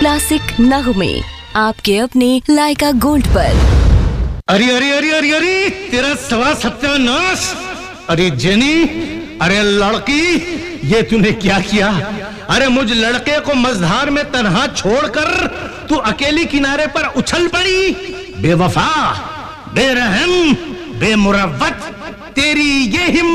Classic नगमे आपके अपने लाइका गोल्ड पर। अरे अरे अरे अरे अरे तेरा सवा सत्यानाश। अरे जेनी, अरे लड़की, ये तूने क्या किया? अरे मुझ लड़के को मझधार में तन्हा छोड़कर तू अकेली किनारे पर उछल पड़ी। बेवफा, बेरहम, बेमुरव्वत, तेरी ये हिम्मत